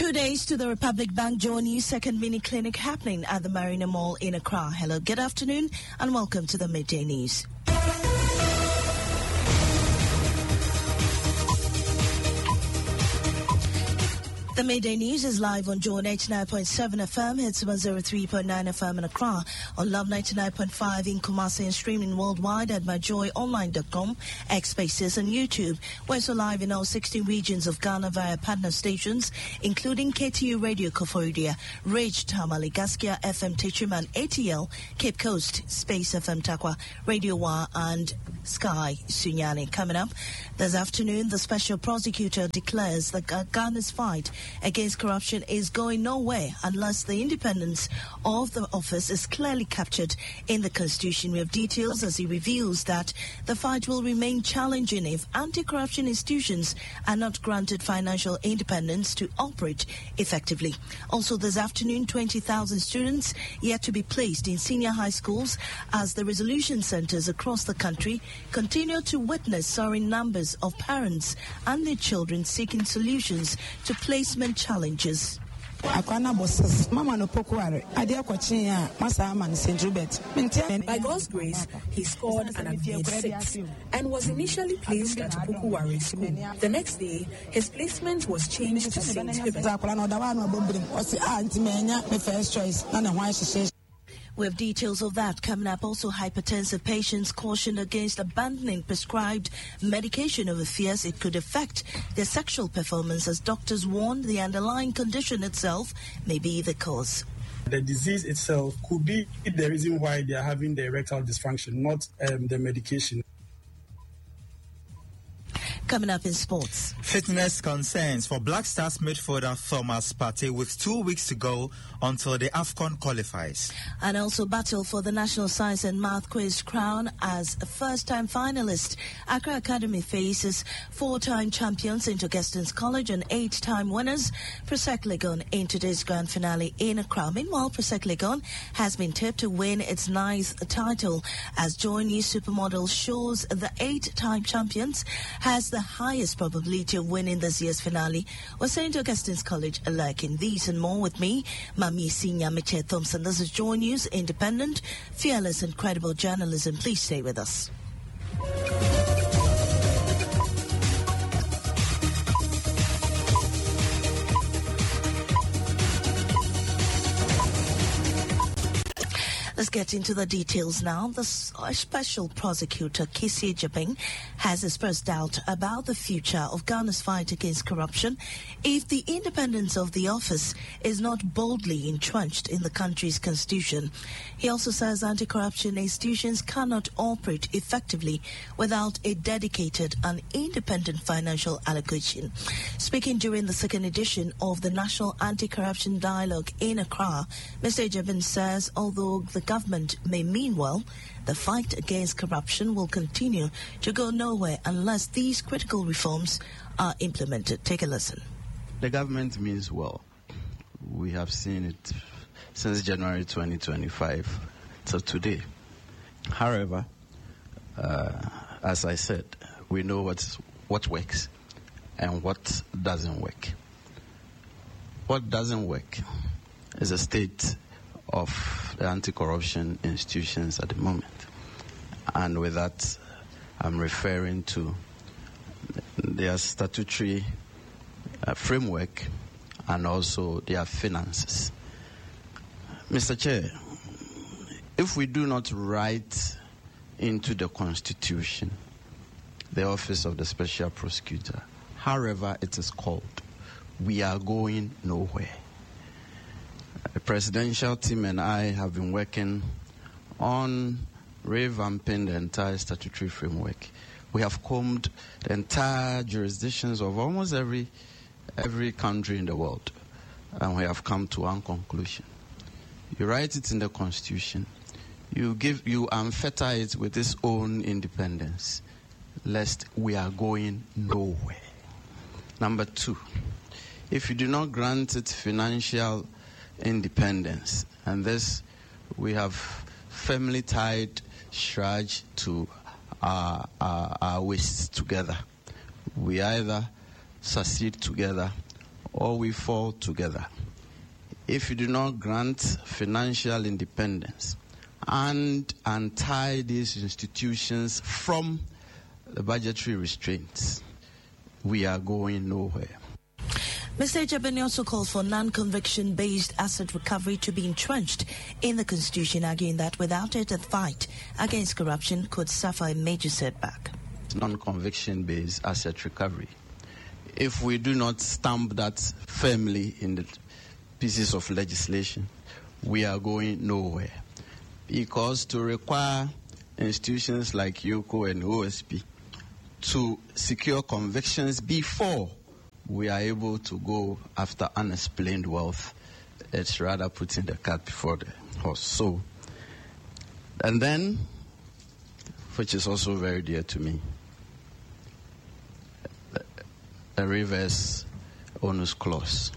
2 days to the Republic Bank Joy News second mini clinic happening at the Marina Mall in Accra. Hello, good afternoon, and welcome to the Midday News. The Midday News is live on Joy 89.7 FM, hits 103.9 FM in Accra, on Love 99.5 in Kumasi, and streaming worldwide at myjoyonline.com, X Spaces and YouTube. We're also live in all 16 regions of Ghana via partner stations, including KTU Radio Koforidua, Rage Tamale, Gaskia FM Techiman, ATL, Cape Coast, Space FM Takwa, Radio Wa, and Sky Sunyani. Coming up this afternoon, the special prosecutor declares that Ghana's fight against corruption is going nowhere unless the independence of the office is clearly captured in the Constitution. We have details as he reveals that the fight will remain challenging if anti-corruption institutions are not granted financial independence to operate effectively. Also this afternoon, 20,000 students yet to be placed in senior high schools as the resolution centers across the country continue to witness soaring numbers of parents and their children seeking solutions to placement challenges. By God's grace, he scored an advanced 6 and was initially placed at Pokuware School. The next day, his placement was changed to St. Hubert. We have details of that coming up. Also, hypertensive patients cautioned against abandoning prescribed medication over fears it could affect their sexual performance, as doctors warn the underlying condition itself may be the cause. The disease itself could be the reason why they are having the erectile dysfunction, not the medication. Coming up in sports. Fitness concerns for Black Stars midfielder Thomas Partey with 2 weeks to go until the AFCON qualifies. And also battle for the National Science and Math Quiz crown as a first-time finalist. Accra Academy faces 4-time champions into Gestons College and 8-time winners Presec Legon in today's grand finale in Accra. Meanwhile, Presec Legon has been tipped to win its 9th title as Joy News Supermodel shows the 8-time champions has the highest probability of winning this year's finale was St. Augustine's College Alerkin. These and more with me, Mami Sinya Miche Thompson. This is Joy News, independent, fearless and credible journalism. Please stay with us. Let's get into the details now. The special prosecutor, Kisi Jabing, has expressed doubt about the future of Ghana's fight against corruption if the independence of the office is not boldly entrenched in the country's constitution. He also says anti-corruption institutions cannot operate effectively without a dedicated and independent financial allocation. Speaking during the second edition of the National Anti-Corruption Dialogue in Accra, Mr. Jabing says although the government may mean well, the fight against corruption will continue to go nowhere unless these critical reforms are implemented. Take a listen. The government means well. We have seen it since January 2025 till today. However, as I said, we know what works and what doesn't work. What doesn't work is a state of the anti-corruption institutions at the moment. And with that, I'm referring to their statutory framework and also their finances. Mr. Chair, if we do not write into the Constitution the Office of the Special Prosecutor, however it is called, we are going nowhere. The presidential team and I have been working on revamping the entire statutory framework. We have combed the entire jurisdictions of almost every country in the world, and we have come to one conclusion. You write it in the Constitution, you unfetter it with its own independence, lest we are going nowhere. Number 2, if you do not grant it financial independence, and this we have firmly tied Shraj to our waists together. We either succeed together or we fall together. If you do not grant financial independence and untie these institutions from the budgetary restraints, we are going nowhere. Mr. Ejebeni also called for non-conviction-based asset recovery to be entrenched in the Constitution, arguing that without it, the fight against corruption could suffer a major setback. Non-conviction-based asset recovery. If we do not stamp that firmly in the pieces of legislation, we are going nowhere. Because to require institutions like YOCO and OSP to secure convictions before we are able to go after unexplained wealth, it's rather putting the cart before the horse. So, and then, which is also very dear to me, the reverse onus clause.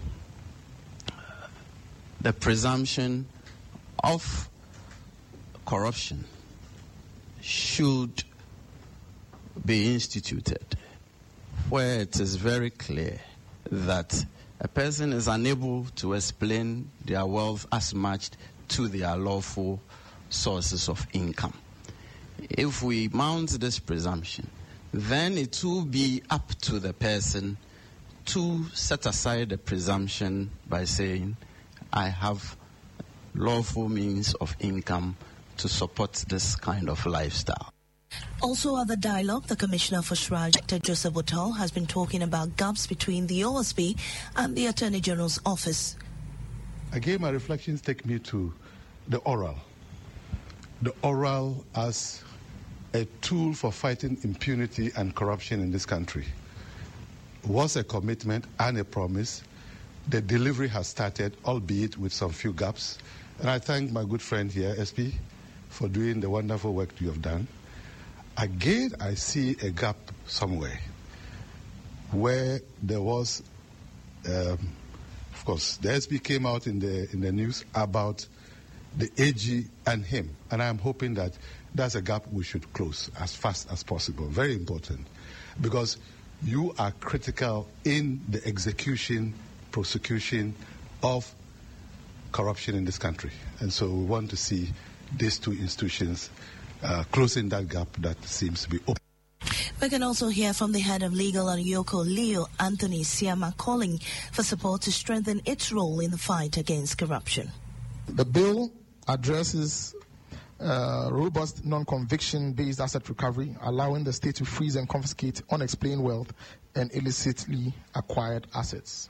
The presumption of corruption should be instituted where it is very clear that a person is unable to explain their wealth as matched to their lawful sources of income. If we mount this presumption, then it will be up to the person to set aside the presumption by saying, I have lawful means of income to support this kind of lifestyle. Also at the dialogue, the Commissioner for Shrine, Dr. Joseph Botal, has been talking about gaps between the OSP and the Attorney General's office. Again, my reflections take me to the oral. The oral as a tool for fighting impunity and corruption in this country was a commitment and a promise. The delivery has started, albeit with some few gaps. And I thank my good friend here, SP, for doing the wonderful work you have done. Again, I see a gap somewhere where there was, of course, the SP came out in the news about the AG and him, and I'm hoping that that's a gap we should close as fast as possible. Very important, because you are critical in the execution, prosecution of corruption in this country, and so we want to see these two institutions closing that gap that seems to be open. We can also hear from the head of legal at YOCO, Leo Anthony Siama, calling for support to strengthen its role in the fight against corruption. The bill addresses robust non-conviction-based asset recovery, allowing the state to freeze and confiscate unexplained wealth and illicitly acquired assets.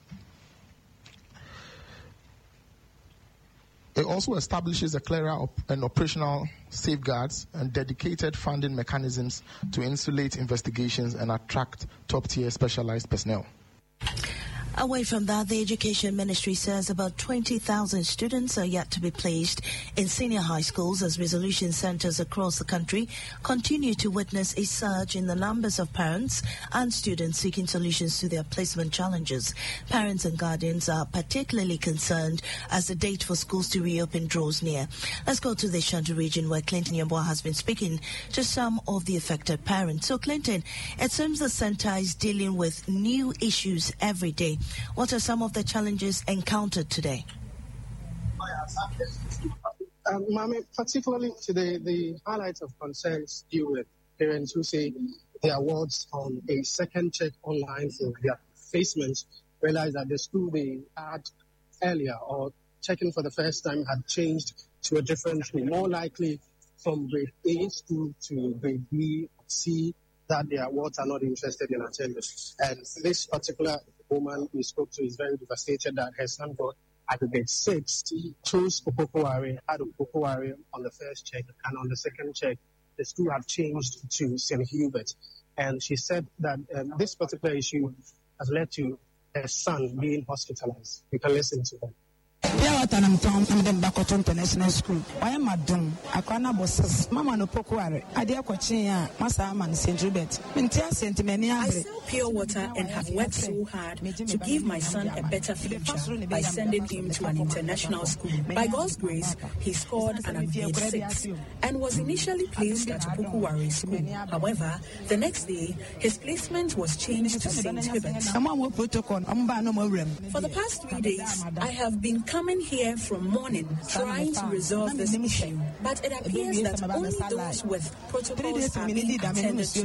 It also establishes a clearer and operational safeguards and dedicated funding mechanisms to insulate investigations and attract top-tier specialized personnel. Away from that, the Education Ministry says about 20,000 students are yet to be placed in senior high schools as resolution centers across the country continue to witness a surge in the numbers of parents and students seeking solutions to their placement challenges. Parents and guardians are particularly concerned as the date for schools to reopen draws near. Let's go to the Ashanti region where Clinton Yeboah has been speaking to some of the affected parents. So, Clinton, it seems the center is dealing with new issues every day. What are some of the challenges encountered today? Particularly today, the highlights of concerns deal with parents who say their wards on a second check online for their placements realize that the school they had earlier or checking for the first time had changed to a different school, more likely from grade A school to grade B, C, that their wards are not interested in attending. And this particular woman we spoke to is very devastated that her son got at grade 6, chose Opoku-Ware, had Opoku-Ware on the first check, and on the second check, the school have changed to St. Hubert. And she said that this particular issue has led to her son being hospitalized. You can listen to her. International School. I am Madam. I can't boss. Mama no pokuare. I dear Cochina, Massa Man St. Rubet. I sell pure water and have worked so hard to give my son a better future by sending him to an international school. By God's grace, he scored an unpaid 6 and was initially placed at Pukuwari School. However, the next day, his placement was changed to St. Hubert. For the past 3 days, I have been coming here from morning trying to resolve this issue, but it appears that only those with protocols are being attended to.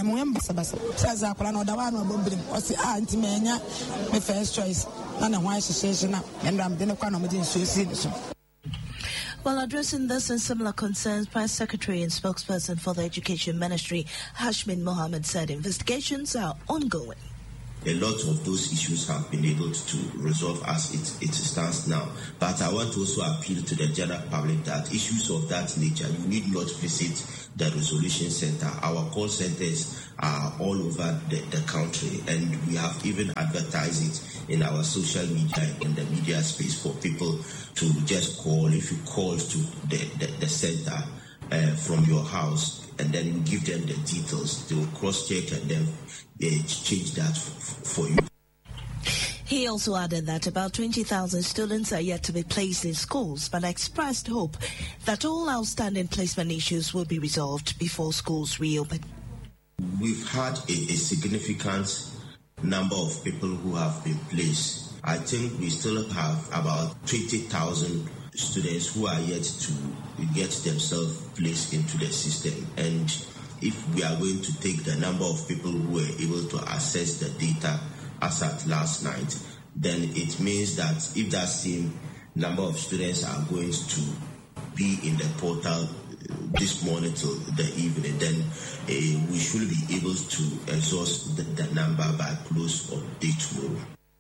While addressing this and similar concerns, Press Secretary and spokesperson for the Education Ministry, Hashmin Mohammed, said investigations are ongoing. A lot of those issues have been able to resolve as it stands now. But I want to also appeal to the general public that issues of that nature, you need not visit the resolution center. Our call centers are all over the country, and we have even advertised it in our social media, in the media space, for people to just call. If you call to the center from your house, and then you give them the details, they will cross-check and then change that for you. He also added that about 20,000 students are yet to be placed in schools, but expressed hope that all outstanding placement issues will be resolved before schools reopen. We've had a significant number of people who have been placed. I think we still have about 20,000 students who are yet to get themselves placed into the system. And if we are going to take the number of people who were able to access the data as at last night, then it means that if that same number of students are going to be in the portal this morning till the evening, then we should be able to exhaust the number by close of day tomorrow.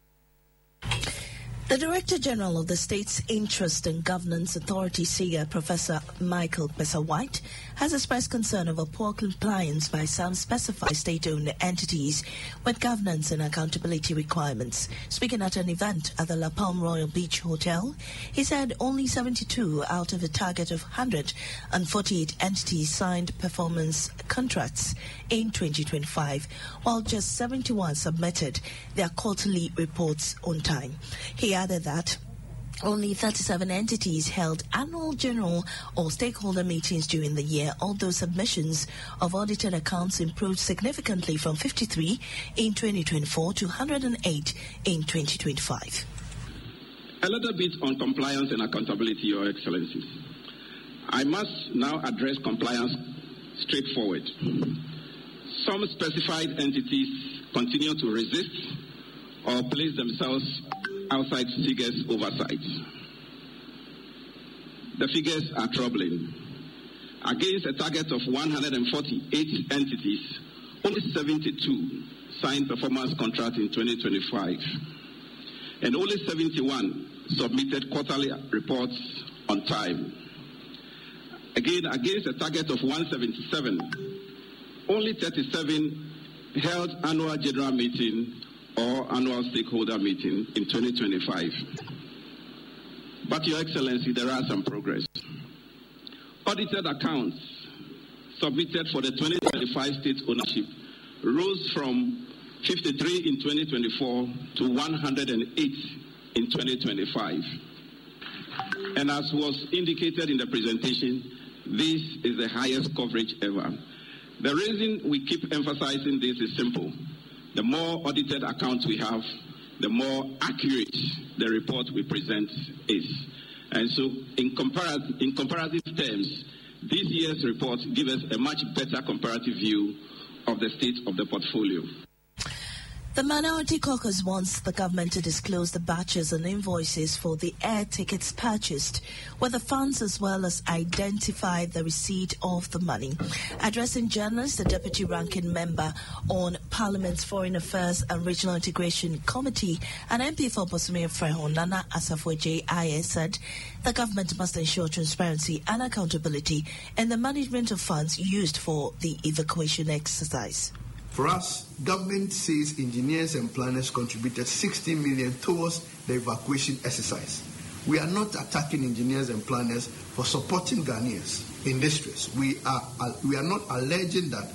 The Director General of the State's Interest and Governance Authority, SIGA, Professor Michael Besa-White, has expressed concern over poor compliance by some specified state-owned entities with governance and accountability requirements. Speaking at an event at the La Palme Royal Beach Hotel, he said only 72 out of a target of 148 entities signed performance contracts in 2025, while just 71 submitted their quarterly reports on time. He added that only 37 entities held annual general or stakeholder meetings during the year, although submissions of audited accounts improved significantly from 53 in 2024 to 108 in 2025. A little bit on compliance and accountability, Your Excellencies. I must now address compliance straightforward. Some specified entities continue to resist or place themselves outside SIGA's oversight. The figures are troubling. Against a target of 148 entities, only 72 signed performance contract in 2025, and only 71 submitted quarterly reports on time. Again, against a target of 177, only 37 held annual general meeting or annual stakeholder meeting in 2025. But, Your Excellency, there are some progress. Audited accounts submitted for the 2025 state ownership rose from 53 in 2024 to 108 in 2025. And as was indicated in the presentation, this is the highest coverage ever. The reason we keep emphasizing this is simple. The more audited accounts we have, the more accurate the report we present is. And so in comparative terms, this year's report gives us a much better comparative view of the state of the portfolio. The Minority Caucus wants the government to disclose the batches and invoices for the air tickets purchased, with the funds, as well as identify the receipt of the money. Addressing journalists, the Deputy Ranking Member on Parliament's Foreign Affairs and Regional Integration Committee and MP for Bosomia Freho, Nana Asafo-Jai, said the government must ensure transparency and accountability in the management of funds used for the evacuation exercise. For us, government says engineers and planners contributed 60 million towards the evacuation exercise. We are not attacking engineers and planners for supporting Ghanaians in distress. We are not alleging that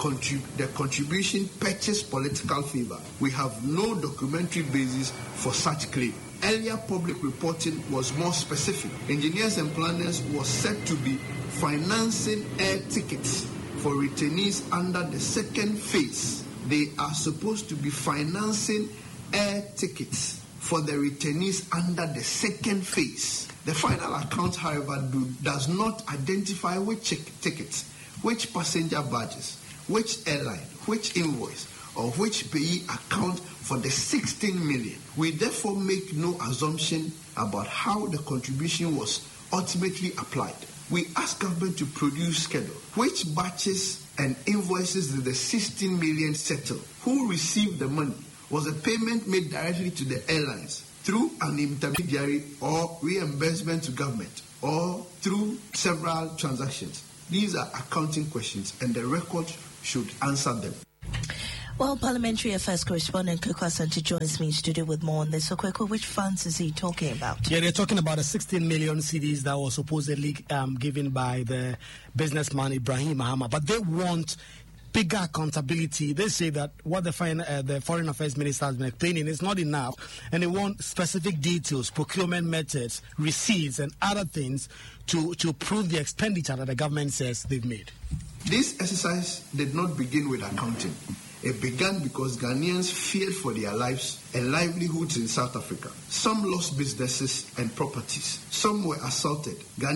the contribution purchased political favor. We have no documentary basis for such claim. Earlier public reporting was more specific. Engineers and planners was said to be financing air tickets for returnees under the second phase. They are supposed to be financing air tickets for the returnees under the second phase. The final account, however, does not identify which tickets, which passenger badges, which airline, which invoice, or which payee account for the 16 million. We therefore make no assumption about how the contribution was ultimately applied. We ask government to produce schedule. Which batches and invoices did the 16 million settle? Who received the money? Was the payment made directly to the airlines through an intermediary or reimbursement to government or through several transactions? These are accounting questions and the record should answer them. Well, Parliamentary Affairs correspondent Kweku Asante joins me in studio with more on this. So, Kweku, which funds is he talking about? Yeah, they're talking about the 16 million cedis that was supposedly given by the businessman Ibrahim Mahama. But they want bigger accountability. They say that what the Foreign Affairs Minister has been explaining is not enough, and they want specific details, procurement methods, receipts, and other things to prove the expenditure that the government says they've made. This exercise did not begin with accounting. It began because Ghanaians feared for their lives and livelihoods in South Africa. Some lost businesses and properties. Some were assaulted.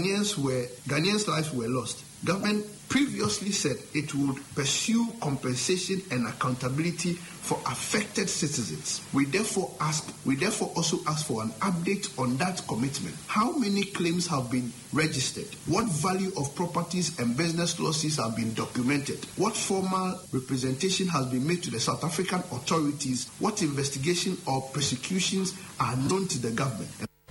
Ghanaians' lives were lost. Government previously said it would pursue compensation and accountability for affected citizens. We therefore also ask for an update on that commitment. How many claims have been registered? What value of properties and business losses have been documented? What formal representation has been made to the South African authorities? What investigation or prosecutions are known to the government?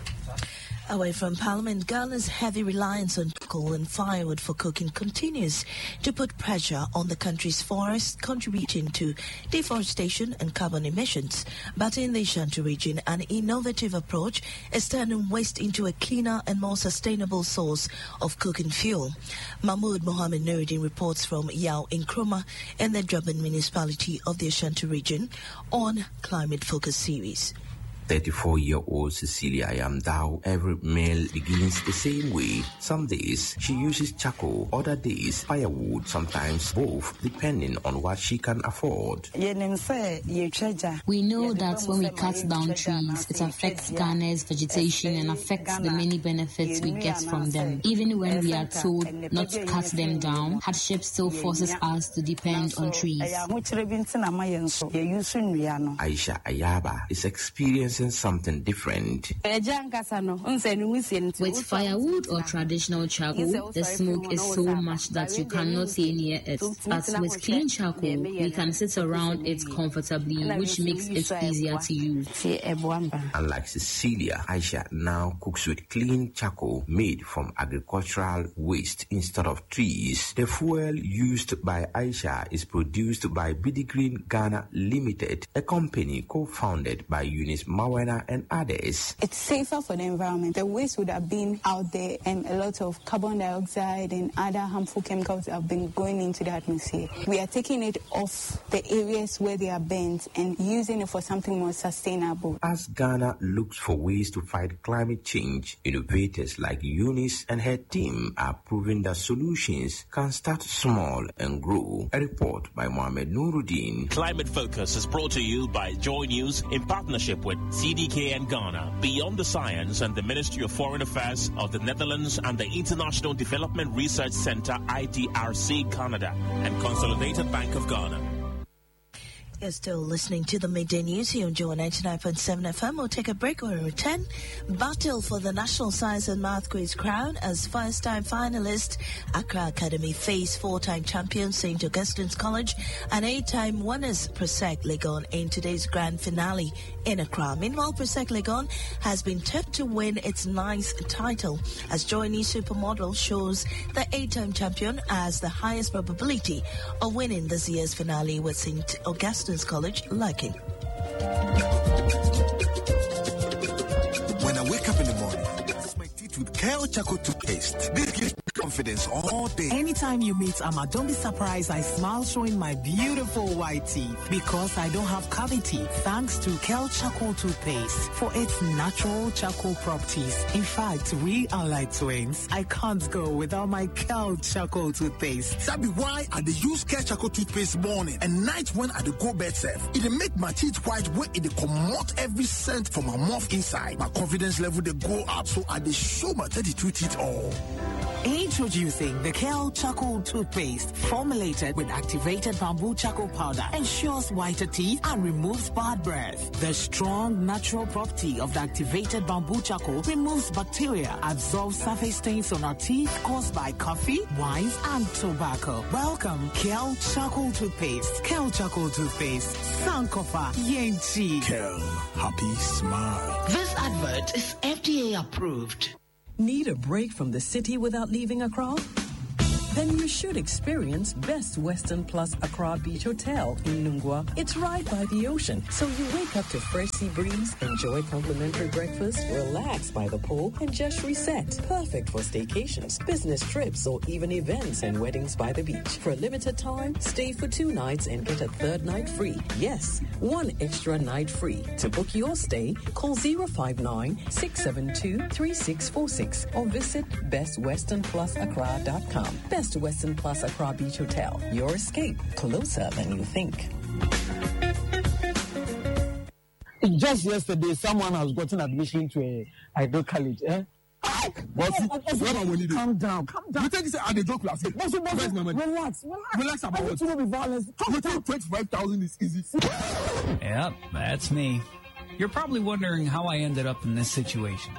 Away from Parliament, Ghana's heavy reliance on coal and firewood for cooking continues to put pressure on the country's forests, contributing to deforestation and carbon emissions. But in the Ashanti region, an innovative approach is turning waste into a cleaner and more sustainable source of cooking fuel. Mahmoud Mohamed Nuruddin reports from Yao Nkrumah in the Durban municipality of the Ashanti region on Climate Focus series. 34-year-old Cecilia Ayamdao, every meal begins the same way. Some days she uses charcoal, other days firewood, sometimes both, depending on what she can afford. We know that when we cut down trees, it affects Ghana's vegetation and affects the many benefits we get from them. Even when we are told not to cut them down, hardship still forces us to depend on trees. Aisha Ayaba is experiencing something different. With firewood or traditional charcoal, the smoke is so much that you cannot stay near it. But with clean charcoal, we can sit around it comfortably, which makes it easier to use. Unlike Cecilia, Aisha now cooks with clean charcoal made from agricultural waste instead of trees. The fuel used by Aisha is produced by BD Green Ghana Limited, a company co-founded by Eunice Mawena and others. It's safer for the environment. The waste would have been out there, and a lot of carbon dioxide and other harmful chemicals have been going into the atmosphere. We are taking it off the areas where they are burnt and using it for something more sustainable. As Ghana looks for ways to fight climate change, innovators like Eunice and her team are proving that solutions can start small and grow. A report by Mohamed Nuruddin. Climate Focus is brought to you by Joy News in partnership with CDK and Ghana, Beyond the Science and the Ministry of Foreign Affairs of the Netherlands and the International Development Research Center IDRC Canada and Consolidated Bank of Ghana. You're still listening to the Midday News here on Joy 99.7 FM. We'll take a break when we return. Battle for the National Science and Math Quiz crown as first-time finalist Accra Academy face four-time champion St. Augustine's College and eight-time winners Presec Legon in today's grand finale in Accra. Meanwhile, Presec Legon has been tipped to win its ninth title as Joy News Supermodel shows the eight-time champion has the highest probability of winning this year's finale with St. Augustine's College lacking. When I wake up in the morning, Kale Charcoal Toothpaste. This gives me confidence all day. Anytime you meet Amma, don't be surprised I smile showing my beautiful white teeth because I don't have cavity thanks to Kale Charcoal Toothpaste for its natural charcoal properties. In fact, we are like twins. I can't go without my Kale Charcoal Toothpaste. That be why I use Kale Charcoal Toothpaste morning and night when I go bed safe. It make my teeth white when it come out every scent from my mouth inside. My confidence level they go up, so I show my 32 teeth all. Introducing the Kale Charcoal Toothpaste, formulated with activated bamboo charcoal powder, ensures whiter teeth and removes bad breath. The strong natural property of the activated bamboo charcoal removes bacteria, absorbs surface stains on our teeth caused by coffee, wines, and tobacco. Welcome, Kale Charcoal Toothpaste. Kale Charcoal Toothpaste. Sankofa Yenchi. Kale, happy smile. This advert is FDA approved. Need a break from the city without leaving Accra? Then you should experience Best Western Plus Accra Beach Hotel in Nungua. It's right by the ocean, so you wake up to fresh sea breeze, enjoy complimentary breakfast, relax by the pool, and just reset. Perfect for staycations, business trips, or even events and weddings by the beach. For a limited time, stay for 2 nights and get a 3rd night free. Yes, 1 extra night free. To book your stay, call 059-672-3646 or visit bestwesternplusaccra.com. Best Western Plus Accra Beach Hotel. Your escape closer than you think. Just yesterday, someone has gotten admission to a Idol college. Calm down. You think it's a joke last week? Relax about what? Be violence. You think 25,000 is easy? Yep, that's me. You're probably wondering how I ended up in this situation.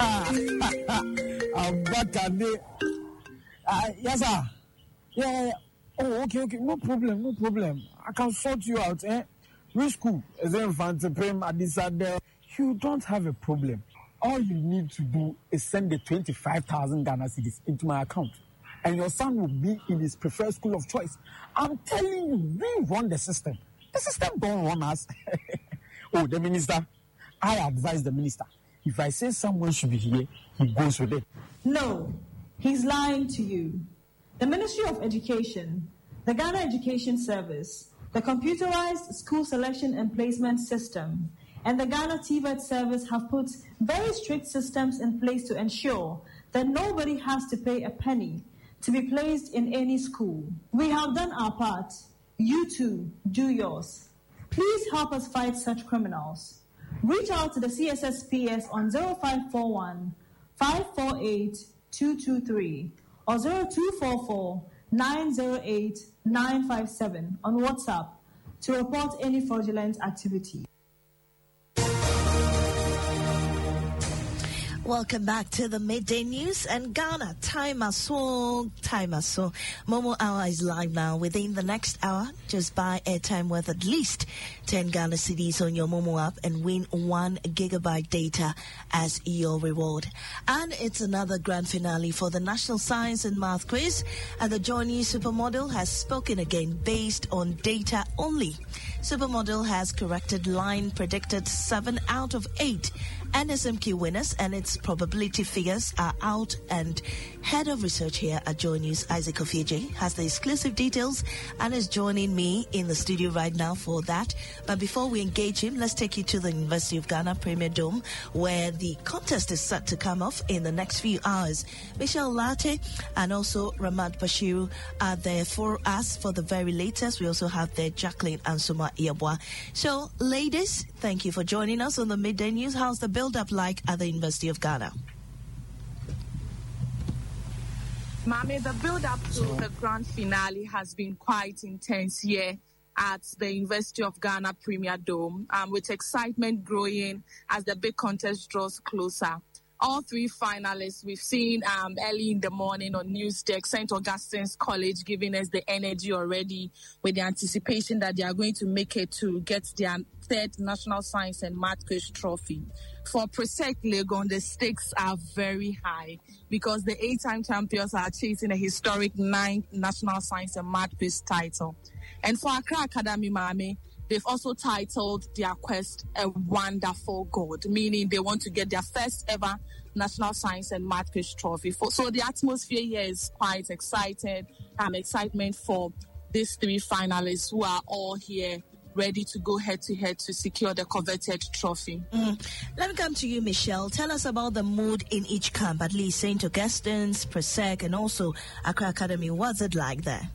I'm back at the... yes, sir. Yeah. Oh, okay. No problem. I can sort you out, Which school? Is it Infante Prem Adisade? You don't have a problem. All you need to do is send the 25,000 Ghana cedis into my account. And your son will be in his preferred school of choice. I'm telling you, we run the system. The system don't run us. Oh, the minister. I advise the minister. If I say someone should be here, he goes with it. No. He's lying to you. The Ministry of Education, the Ghana Education Service, the Computerized School Selection and Placement System, and the Ghana TVET Service have put very strict systems in place to ensure that nobody has to pay a penny to be placed in any school. We have done our part. You too, do yours. Please help us fight such criminals. Reach out to the CSSPS on 0541 548 223 or 0244-908-957 on WhatsApp to report any fraudulent activity. Welcome back to the Midday News and Ghana. Time Momo Hour is live now. Within the next hour, just buy airtime worth at least 10 Ghana cedis on your Momo app and win 1 gigabyte data as your reward. And it's another grand finale for the National Science and Math Quiz. And the Joy News Supermodel has spoken again based on data only. Supermodel has corrected line predicted 7 out of 8 NSMQ winners, and its probability figures are out. And head of research here at Joy News, Isaac Ofieje, has the exclusive details and is joining me in the studio right now for that. But before we engage him, let's take you to the University of Ghana Premier Dome, where the contest is set to come off in the next few hours. Michelle Latte and also Ramad Bashiru are there for us for the very latest. We also have there Jacqueline Ansuma Iyabwa. So, ladies, thank you for joining us on the Midday News. How's the build-up like at the University of Ghana? Mami, the build-up to the grand finale has been quite intense here at the University of Ghana Premier Dome, with excitement growing as the big contest draws closer. All 3 finalists we've seen early in the morning on Newsdeck, St. Augustine's College giving us the energy already with the anticipation that they are going to make it to get their 3rd National Science and Math Quiz trophy. For Presec Legon, the stakes are very high because the 8-time champions are chasing a historic 9th National Science and Math Quiz title. And for Accra Academy, Mami, they've also titled their quest A Wonderful God, meaning they want to get their first ever National Science and Math Quiz Trophy. So the atmosphere here is quite excited. Excitement for these 3 finalists who are all here ready to go head-to-head to secure the coveted trophy. Let me come to you, Michelle. Tell us about the mood in each camp, at least St. Augustine's, Presec, and also Accra Academy. What's it like there?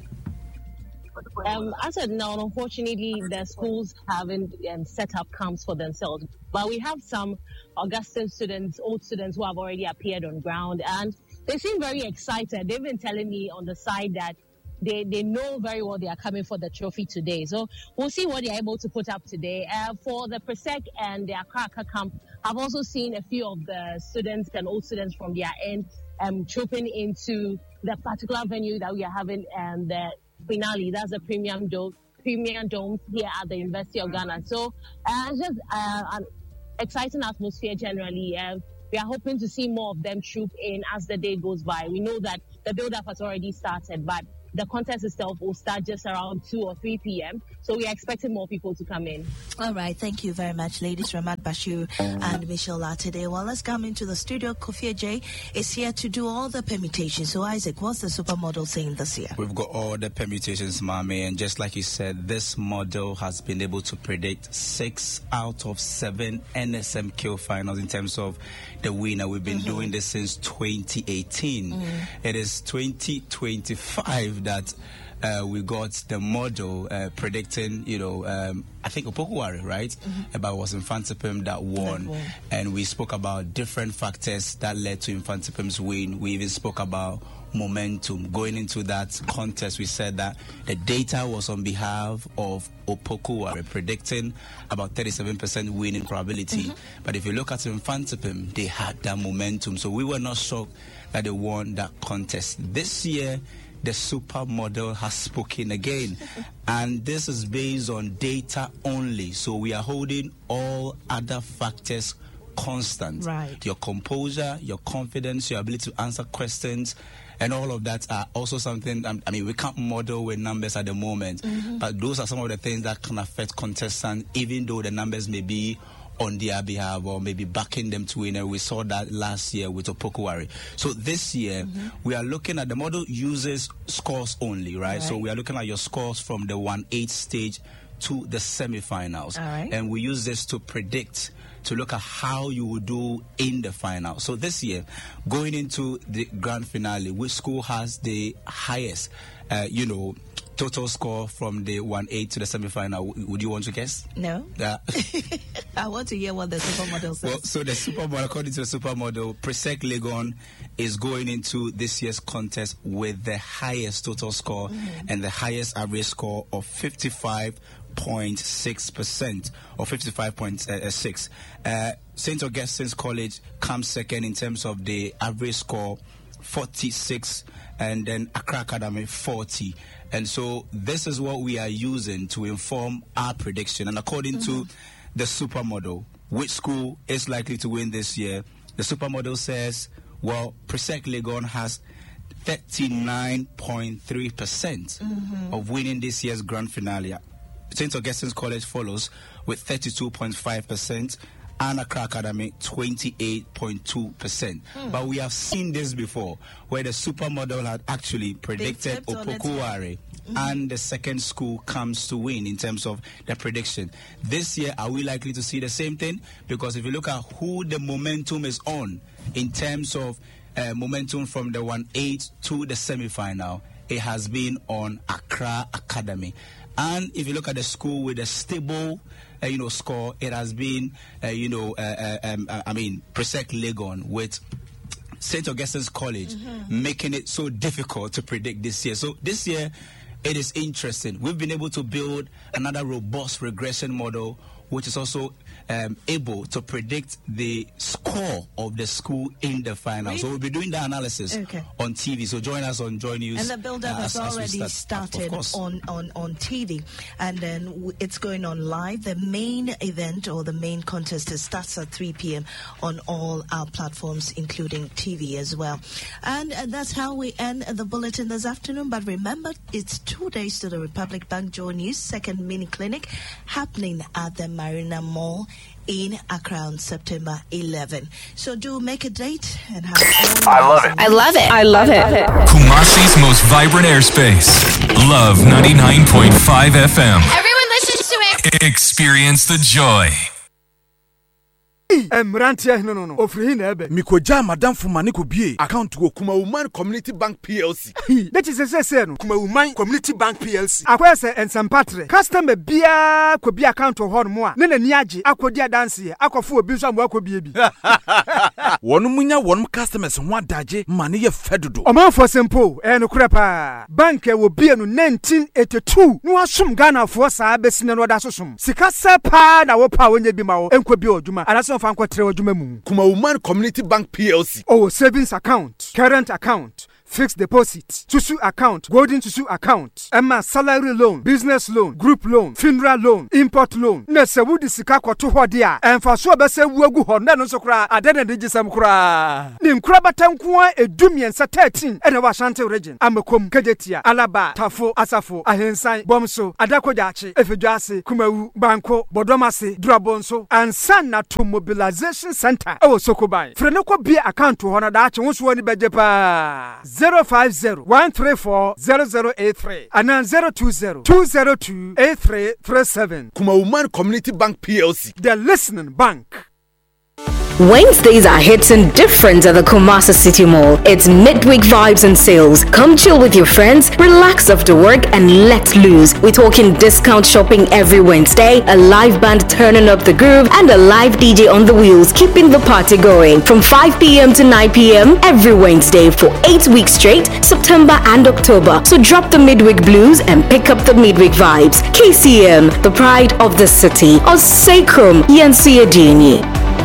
As of now, unfortunately, the schools haven't set up camps for themselves. But we have some Augustine students, old students who have already appeared on ground, and they seem very excited. They've been telling me on the side that they know very well they are coming for the trophy today. So we'll see what they're able to put up today. For the Presec and the Accra camp, I've also seen a few of the students and old students from their end trooping into the particular venue that we are having the finale. That's the Premium Dome here at the University of Ghana. So it's just an exciting atmosphere generally. We are hoping to see more of them troop in as the day goes by. We know that the build-up has already started, but the contest itself will start just around 2 or 3 p.m. So we are expecting more people to come in. All right. Thank you very much, ladies. Ramat Bashir and Michelle today. Well, let's come into the studio. Kofi J is here to do all the permutations. So, Isaac, what's the supermodel saying this year? We've got all the permutations, Mami. And just like you said, this model has been able to predict 6 out of 7 NSMQ finals in terms of the winner. We've been doing this since 2018. It is 2025 that we got the model predicting, I think Opokuwari, right? But it was Infantipim that won. And we spoke about different factors that led to Infantipim's win. We even spoke about momentum. Going into that contest, we said that the data was on behalf of Opokuwari, predicting about 37% winning probability. But if you look at Infantipim, they had that momentum. So we were not shocked that they won that contest. This year, the supermodel has spoken again. And this is based on data only. So we are holding all other factors constant. Right. Your composure, your confidence, your ability to answer questions, and all of that are also something, I mean, we can't model with numbers at the moment, but those are some of the things that can affect contestants, even though the numbers may be on their behalf or maybe backing them to win. And we saw that last year with Opokuwari. So this year, we are looking at the model uses scores only, right? So we are looking at your scores from the 1/8 stage to the semifinals. And we use this to predict, to look at how you will do in the final. So this year, going into the grand finale, which school has the highest, total score from the 1/8 to the semi-final? Would you want to guess? No. I want to hear what the supermodel says. Well, so the supermodel, according to the supermodel, Presec Legon is going into this year's contest with the highest total score and the highest average score of 55.6% or 55.6. St. Augustine's College comes second in terms of the average score, 46, and then Accra Academy 40. And so this is what we are using to inform our prediction. And according to the supermodel, which school is likely to win this year? The supermodel says, well, Presec Legon has 39.3% of winning this year's grand finale. St. Augustine's College follows with 32.5%. And Accra Academy 28.2%. But we have seen this before, where the supermodel had actually predicted Opokuwari, and the second school comes to win in terms of the prediction. This year, are we likely to see the same thing? Because if you look at who the momentum is on in terms of momentum from the 1/8 to the semi-final, it has been on Accra Academy. And if you look at the school with a stable, score, it has been, Presec Legon with St. Augustine's College making it so difficult to predict this year. So this year, it is interesting. We've been able to build another robust regression model, which is also able to predict the score of the school in the final. So we'll be doing the analysis on TV. So join us on Joy News. And the build-up has already started on TV. And then it's going on live. The main event or the main contest starts at 3 p.m. on all our platforms, including TV as well. And that's how we end the bulletin this afternoon. But remember, it's 2 days to the Republic Bank Joy News second mini clinic happening at the Marina Mall in Accra on September 11. So do make a date and have I love it. I love it. I love it. Kumasi's most vibrant airspace. Love 99.5 FM. Everyone listens to it. Experience the joy. No. Ofrihi na ebe. Mikoja madam Fumani ko bie account go Kuma Woman Community Bank PLC. That is say no. Kuma Woman Community Bank PLC. Akwese ensempatre. Customer bia ko bia account ho no mo a. Ne na ni age akodi adanse akofo obi so am akobie bi. Wonu munya wonu customers ho adaje mane ye fedodo. Oman for simple no krepa. Bank e wo bie no 1982. No asum Ghana for sa besine no da sosum. Sika sepa na wo pa wonya bi ma wo enko bi oduma. Anaso Kuma Woman Community Bank PLC. Oh, savings account, current account, fixed deposit, Tusu account, golden Tusu account, Emma salary loan, business loan, group loan, funeral loan, import loan. Nese wudi sika kwa tuho dia. Enfasua bese uwegu honda nonso kura adene dijisam kura. Ni mkura batankuwa edumien sa 13 ene wa Ashanti region. Amekom, Kejetia, Alaba, Tafo, Asafo, Ahensan, Bomso, Adakojachi, Efejuasi, Kumewu, Banko, Bodomasi, Durabonso, and Sanatu Mobilization Center. Oh, Sokobai. Frenoko be account to honor that once one bejepa. 050-134-0083 and then 020-202-8337. Kuma Woman Community Bank PLC. The listening bank. Wednesdays are hitting different at the Kumasi City Mall. It's midweek vibes and sales. Come chill with your friends, relax after work, and let loose. We're talking discount shopping every Wednesday, a live band turning up the groove, and a live DJ on the wheels, keeping the party going. From 5 p.m. to 9 p.m. every Wednesday for 8 weeks straight, September and October. So drop the midweek blues and pick up the midweek vibes. KCM, the pride of the city. Or Sacrum, Yansi Adini.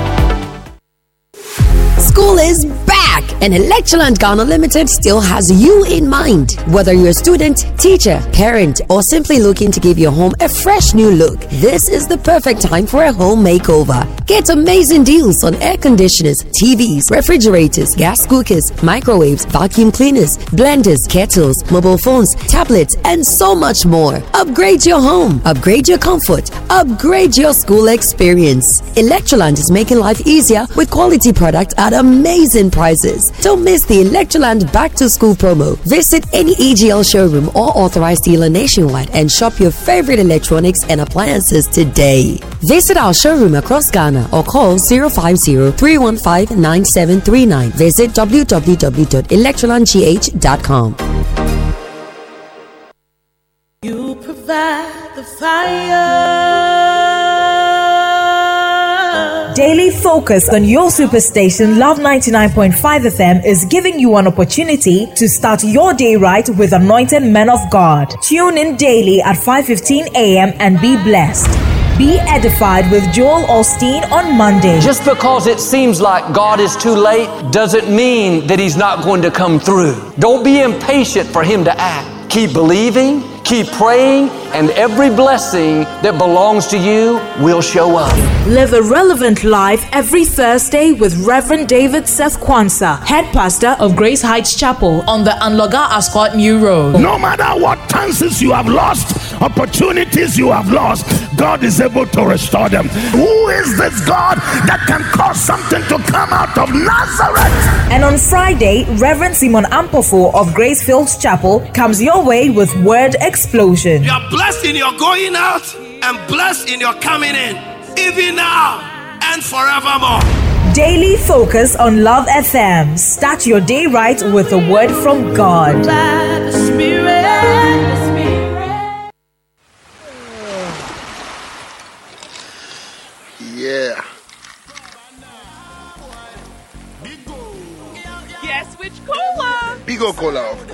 School is back, and Electroland Ghana Limited still has you in mind. Whether you're a student, teacher, parent, or simply looking to give your home a fresh new look, this is the perfect time for a home makeover. Get amazing deals on air conditioners, TVs, refrigerators, gas cookers, microwaves, vacuum cleaners, blenders, kettles, mobile phones, tablets, and so much more. Upgrade your home, upgrade your comfort, upgrade your school experience. Electroland is making life easier with quality products at amazing prices. Don't miss the Electroland Back to School promo. Visit any EGL showroom or authorized dealer nationwide and shop your favorite electronics and appliances today. Visit our showroom across Ghana or call 050-315-9739. Visit www.electrolandgh.com. You provide the fire. Daily focus on your superstation Love 99.5 FM is giving you an opportunity to start your day right with anointed men of God. Tune in daily at 5:15 a.m. and be blessed. Be edified with Joel Osteen on Monday. Just because it seems like God is too late doesn't mean that He's not going to come through. Don't be impatient for Him to act. Keep believing, keep praying, and every blessing that belongs to you will show up. Live a relevant life every Thursday with Reverend David Seth Kwanzaa, head pastor of Grace Heights Chapel on the Anloga Ascot New Road. No matter what chances you have lost, opportunities you have lost, God is able to restore them. Who is this God that can cause something to come out of Nazareth? And on Friday, Reverend Simon Ampofo of Grace Fields Chapel comes your way with Word Explosion. You are blessed in your going out and blessed in your coming in, even now and forevermore. Daily focus on Love FM. Start your day right with a word from God. Yeah. Yes, which cola? Bigo Cola, of